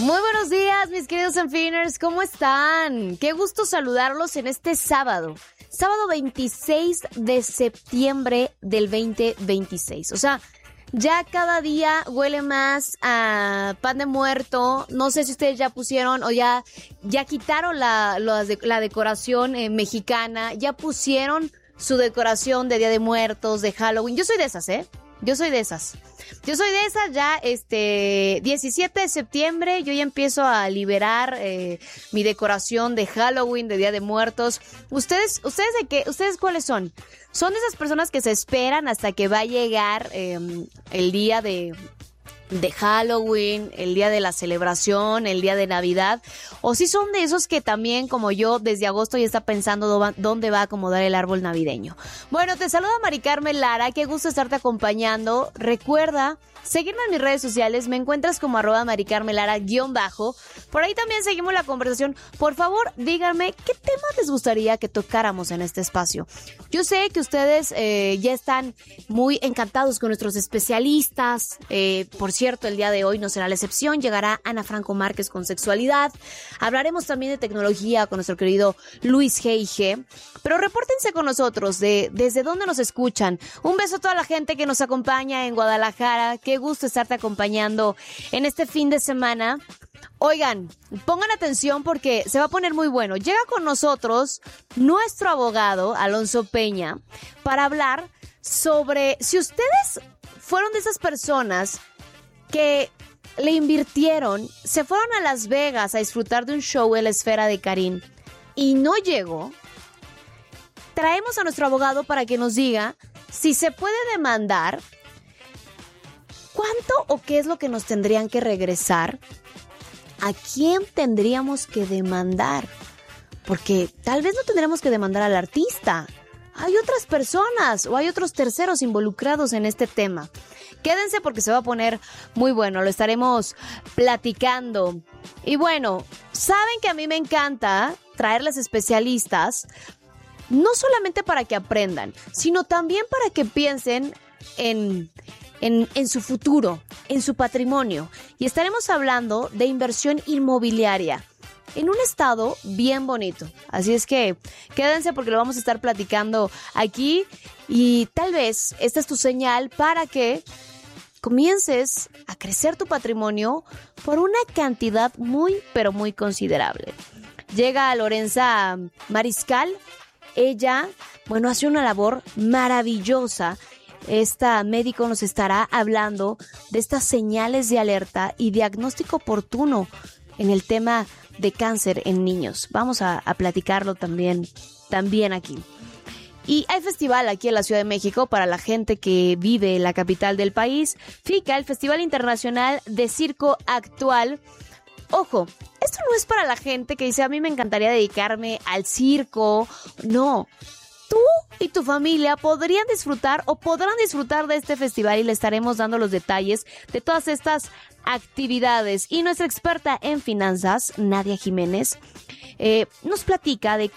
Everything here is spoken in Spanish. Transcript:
Muy buenos días, mis queridos Enfiners, ¿cómo están? Qué gusto saludarlos en este sábado 26 de septiembre del 2026. O sea, ya cada día huele más a pan de muerto. No sé si ustedes ya pusieron o ya quitaron la decoración mexicana, ya pusieron su decoración de Día de Muertos, de Halloween. Yo soy de esas, Yo soy de esas ya, 17 de septiembre, yo ya empiezo a liberar mi decoración de Halloween, de Día de Muertos. ¿Ustedes de qué? ¿Ustedes cuáles son? ¿Son de esas personas que se esperan hasta que va a llegar el día de Halloween, el día de la celebración, el día de Navidad? ¿O si son de esos que también, como yo, desde agosto ya está pensando dónde va a acomodar el árbol navideño? Bueno, te saluda Mari Carmen Lara, qué gusto estarte acompañando. Recuerda seguirme en mis redes sociales, me encuentras como @maricarmelara_. Por ahí también seguimos la conversación. Por favor, díganme qué temas les gustaría que tocáramos en este espacio. Yo sé que ustedes ya están muy encantados con nuestros especialistas. Por cierto, el día de hoy no será la excepción. Llegará Ana Franco Márquez con sexualidad. Hablaremos también de tecnología con nuestro querido Luis G.I.G. Pero repórtense con nosotros desde dónde nos escuchan. Un beso a toda la gente que nos acompaña en Guadalajara. Qué gusto estarte acompañando en este fin de semana. Oigan, pongan atención porque se va a poner muy bueno. Llega con nosotros nuestro abogado, Alonso Peña, para hablar sobre si ustedes fueron de esas personas que le invirtieron, se fueron a Las Vegas a disfrutar de un show en la Esfera de Karim y no llegó. Traemos a nuestro abogado para que nos diga si se puede demandar, cuánto o qué es lo que nos tendrían que regresar, a quién tendríamos que demandar, porque tal vez no tendríamos que demandar al artista. Hay otras personas o hay otros terceros involucrados en este tema. Quédense porque se va a poner muy bueno, lo estaremos platicando. Y bueno, saben que a mí me encanta traerles especialistas, no solamente para que aprendan, sino también para que piensen en su futuro, en su patrimonio. Y estaremos hablando de inversión inmobiliaria en un estado bien bonito. Así es que quédense porque lo vamos a estar platicando aquí y tal vez esta es tu señal para que comiences a crecer tu patrimonio por una cantidad muy, pero muy considerable. Llega Lorenza Mariscal. Ella, hace una labor maravillosa. Esta médico nos estará hablando de estas señales de alerta y diagnóstico oportuno en el tema de cáncer en niños. Vamos a platicarlo también aquí. Y hay festival aquí en la Ciudad de México para la gente que vive en la capital del país. FICA, el Festival Internacional de Circo Actual. Ojo, esto no es para la gente que dice, a mí me encantaría dedicarme al circo. No, tú y tu familia podrán disfrutar de este festival y le estaremos dando los detalles de todas estas actividades. Y nuestra experta en finanzas, Nadia Jiménez, nos platica de